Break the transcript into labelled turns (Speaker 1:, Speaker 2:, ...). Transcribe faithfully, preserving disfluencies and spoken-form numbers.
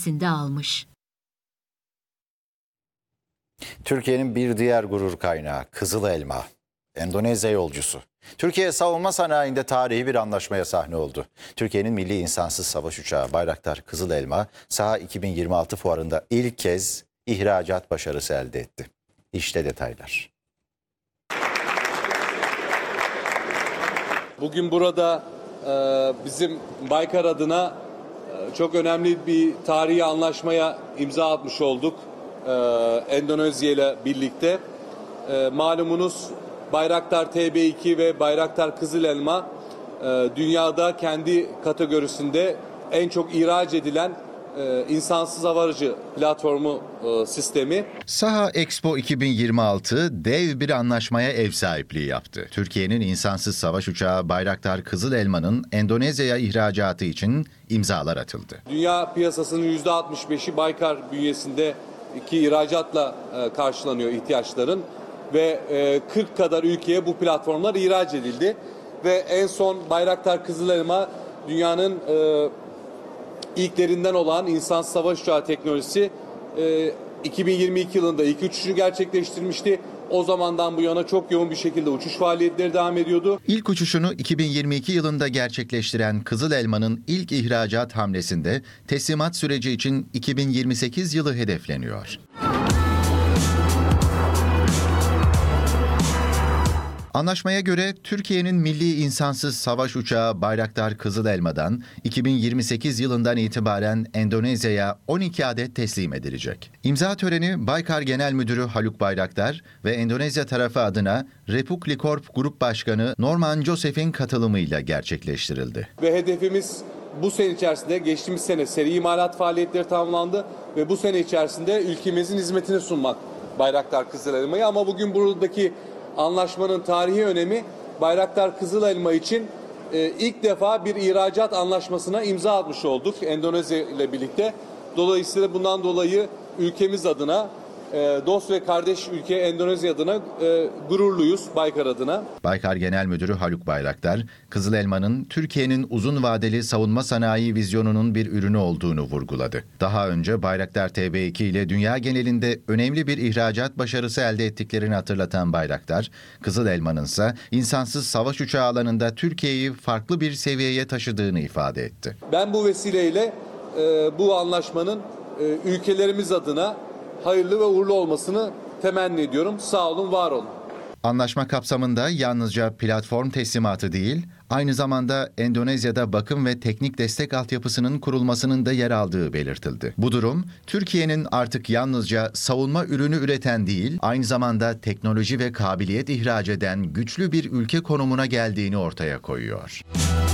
Speaker 1: hamlesinde almış.
Speaker 2: Türkiye'nin bir diğer gurur kaynağı Kızıl Elma. Endonezya yolcusu. Türkiye savunma sanayinde tarihi bir anlaşmaya sahne oldu. Türkiye'nin milli insansız savaş uçağı Bayraktar Kızıl Elma, SAHA iki bin yirmi altı fuarında ilk kez ihracat başarısı elde etti. İşte detaylar.
Speaker 3: Bugün burada e, bizim Baykar adına e, çok önemli bir tarihi anlaşmaya imza atmış olduk. E, Endonezya ile birlikte. E, malumunuz Bayraktar T B iki ve Bayraktar Kızıl Elma e, dünyada kendi kategorisinde en çok ihraç edilen e, insansız hava aracı platformu e, sistemi.
Speaker 2: SAHA Expo iki bin yirmi altı dev bir anlaşmaya ev sahipliği yaptı. Türkiye'nin insansız savaş uçağı Bayraktar Kızıl Elma'nın Endonezya'ya ihracatı için imzalar atıldı.
Speaker 3: Dünya piyasasının yüzde altmış beşi Baykar bünyesindeki ihracatla e, karşılanıyor ihtiyaçların. Ve kırk kadar ülkeye bu platformlar ihraç edildi. Ve en son Bayraktar Kızıl Elma dünyanın e, ilklerinden olan insansız savaş uçağı teknolojisi e, iki bin yirmi iki yılında ilk uçuşunu gerçekleştirmişti. O zamandan bu yana çok yoğun bir şekilde uçuş faaliyetleri devam ediyordu.
Speaker 2: İlk uçuşunu iki bin yirmi iki yılında gerçekleştiren Kızıl Elma'nın ilk ihracat hamlesinde teslimat süreci için iki bin yirmi sekiz yılı hedefleniyor. Anlaşmaya göre Türkiye'nin milli insansız savaş uçağı Bayraktar Kızıl Elma'dan iki bin yirmi sekiz yılından itibaren Endonezya'ya on iki adet teslim edilecek. İmza töreni Baykar Genel Müdürü Haluk Bayraktar ve Endonezya tarafı adına Repuk Licorp Grup Başkanı Norman Joseph'in katılımıyla gerçekleştirildi.
Speaker 3: Ve hedefimiz bu sene içerisinde, geçtiğimiz sene seri imalat faaliyetleri tamamlandı ve bu sene içerisinde ülkemizin hizmetine sunmak Bayraktar Kızıl Elma'yı. Ama bugün buradaki anlaşmanın tarihi önemi, Bayraktar Kızıl Elma için e, ilk defa bir ihracat anlaşmasına imza atmış olduk Endonezya ile birlikte. Dolayısıyla bundan dolayı ülkemiz adına, e, dost ve kardeş ülke Endonezya adına e, gururluyuz, Baykar adına.
Speaker 2: Baykar Genel Müdürü Haluk Bayraktar, Kızıl Elma'nın Türkiye'nin uzun vadeli savunma sanayi vizyonunun bir ürünü olduğunu vurguladı. Daha önce Bayraktar T B iki ile dünya genelinde önemli bir ihracat başarısı elde ettiklerini hatırlatan Bayraktar, Kızıl Elma'nın ise insansız savaş uçağı alanında Türkiye'yi farklı bir seviyeye taşıdığını ifade etti.
Speaker 3: Ben bu vesileyle e, bu anlaşmanın e, ülkelerimiz adına hayırlı ve uğurlu olmasını temenni ediyorum. Sağ olun, var olun.
Speaker 2: Anlaşma kapsamında yalnızca platform teslimatı değil, aynı zamanda Endonezya'da bakım ve teknik destek altyapısının kurulmasının da yer aldığı belirtildi. Bu durum, Türkiye'nin artık yalnızca savunma ürünü üreten değil, aynı zamanda teknoloji ve kabiliyet ihraç eden güçlü bir ülke konumuna geldiğini ortaya koyuyor.